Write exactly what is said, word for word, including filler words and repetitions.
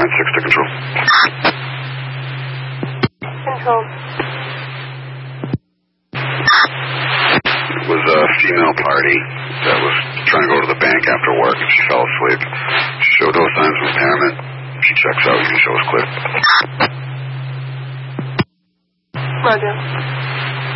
nine six to control. Control. It was a female party that was trying to go to the bank after work and she fell asleep. She showed no signs of impairment. She checks out. You can show us clear. Roger.